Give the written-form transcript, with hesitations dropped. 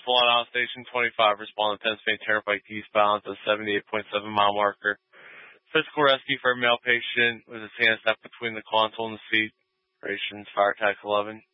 Salon Out Station 25, respond to Pennsylvania Turnpike eastbound at the 78.7-mile marker. Physical rescue for a male patient with his hand stuck between the console and the seat. Operations Fire Tax 11.